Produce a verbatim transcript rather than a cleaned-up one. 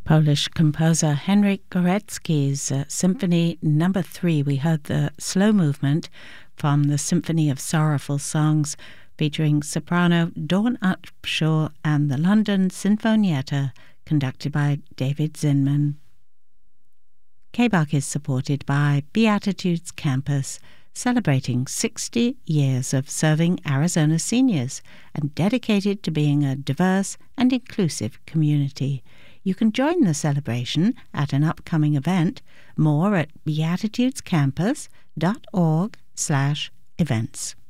Polish composer Henryk Górecki's uh, Symphony Number Three. We heard the slow movement from the Symphony of Sorrowful Songs, featuring soprano Dawn Upshaw and the London Sinfonietta, conducted by David Zinman. K B U C is supported by Beatitudes Campus, celebrating sixty years of serving Arizona seniors and dedicated to being a diverse and inclusive community. You can join the celebration at an upcoming event. More at beatitudescampus dot org slash events.